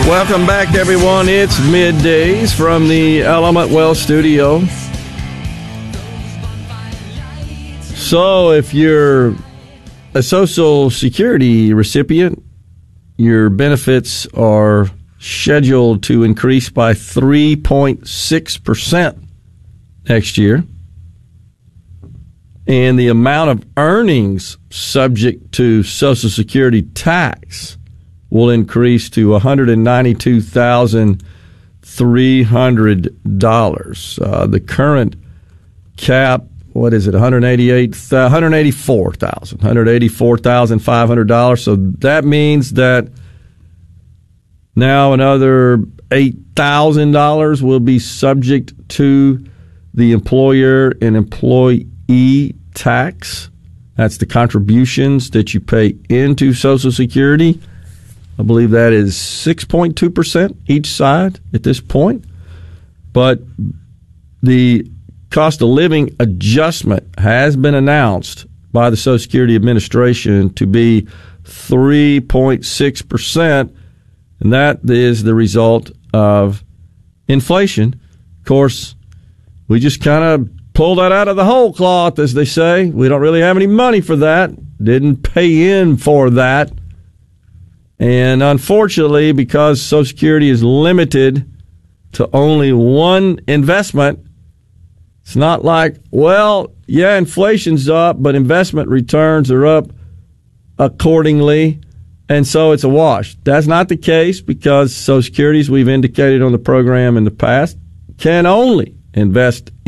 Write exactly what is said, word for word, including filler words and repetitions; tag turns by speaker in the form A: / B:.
A: Welcome back, everyone. It's middays from the Element Wealth Studio. So if you're a Social Security recipient, your benefits are scheduled to increase by three point six percent next year. And the amount of earnings subject to Social Security tax will increase to one hundred ninety-two thousand three hundred dollars. Uh, the current cap, what is it, one hundred eighty-eight, one hundred eighty-four thousand dollars, one hundred eighty-four thousand five hundred dollars. So that means that now another eight thousand dollars will be subject to the employer and employee tax. That's the contributions that you pay into Social Security. I believe that is six point two percent each side at this point. But the cost of living adjustment has been announced by the Social Security Administration to be three point six percent, and that is the result of inflation. Of course, we just kind of pull that out of the whole cloth, as they say. We don't really have any money for that. Didn't pay in for that. And unfortunately, because Social Security is limited to only one investment, it's not like, well, yeah, inflation's up, but investment returns are up accordingly, and so it's a wash. That's not the case, because Social Security, as we've indicated on the program in the past, can only invest